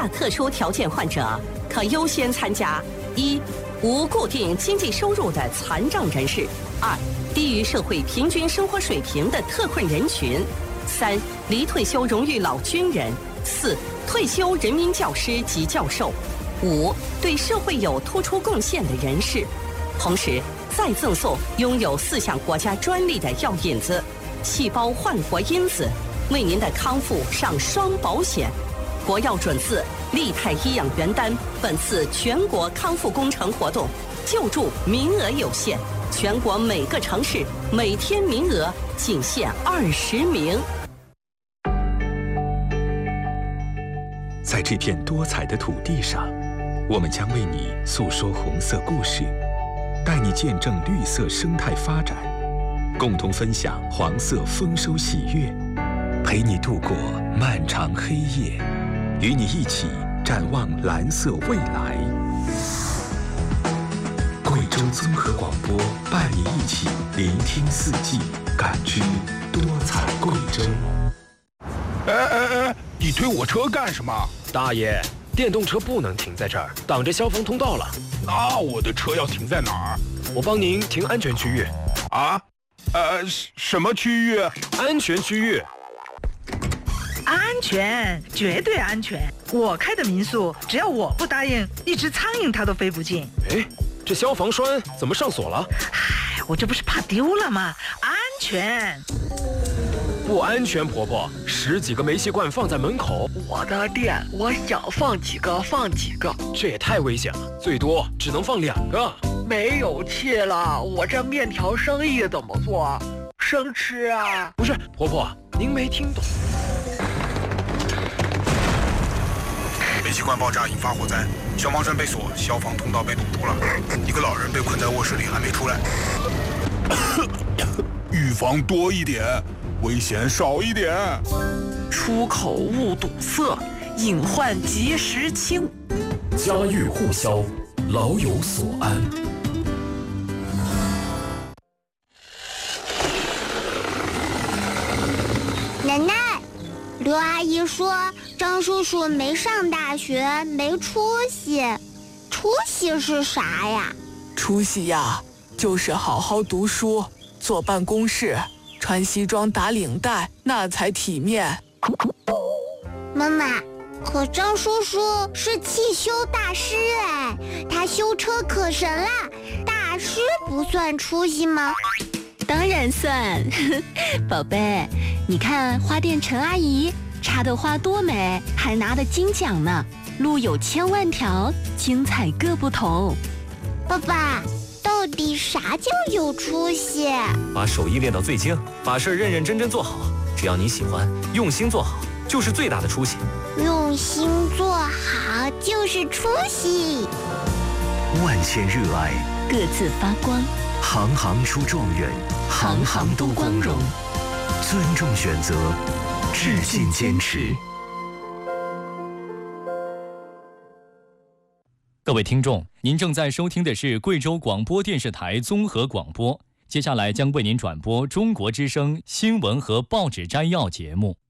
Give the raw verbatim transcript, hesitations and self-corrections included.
下特殊条件患者可优先参加：一、无固定经济收入的残障人士；二、低于社会平均生活水平的特困人群；三、离退休荣誉老军人；四、退休人民教师及教授；五、对社会有突出贡献的人士。同时，再赠送拥有四项国家专利的药引子、细胞焕活因子，为您的康复上双保险。国药准字利泰医养元丹，本次全国康复工程活动救助名额有限，全国每个城市每天名额仅限二十名。 在这片多彩的土地上，我们将为你诉说红色故事，带你见证绿色生态发展，共同分享黄色丰收喜悦，陪你度过漫长黑夜，与你一起展望蓝色未来。贵州综合广播伴你一起聆听四季，感知多彩贵州。 哎哎哎，你推我车干什么？ 大爷，电动车不能停在这儿，挡着消防通道了。 那我的车要停在哪儿？ 我帮您停安全区域。 啊？呃，什么区域？ 安全区域。 安全，绝对安全。我开的民宿，只要我不答应，一只苍蝇它都飞不进。 哎，这消防栓怎么上锁了？ 唉，我这不是怕丢了吗？安全。 不安全，婆婆，十几个煤气罐放在门口， 我的店，我想放几个放几个， 这也太危险了，最多只能放两个。 没有气了，我这面条生意怎么做？生吃啊？ 不是，婆婆，您没听懂。 煤气罐爆炸引发火灾，消防栓被锁，消防通道被堵住了，一个老人被困在卧室里还没出来。预防多一点，危险少一点。 出口勿堵塞，隐患及时清。 家喻户晓，老有所安。 奶奶，刘阿姨说张叔叔没上大学，没出息。出息是啥呀？ 出息呀，就是好好读书，坐办公室，穿西装打领带，那才体面。 妈妈，可张叔叔是汽修大师哎，他修车可神了，大师不算出息吗？ 当然算。宝贝，你看花店陈阿姨插的花多美，还拿了金奖呢。路有千万条，精彩各不同。 爸爸，到底啥叫有出息？ 把手艺练到最精，把事认认真真做好，只要你喜欢，用心做好，就是最大的出息。 用心做好就是出息。 万千热爱， 各自发光。 行行出状元，行行都光荣。尊重选择，致敬坚持。 各位听众，您正在收听的是贵州广播电视台综合广播，接下来将为您转播中国之声新闻和报纸摘要节目。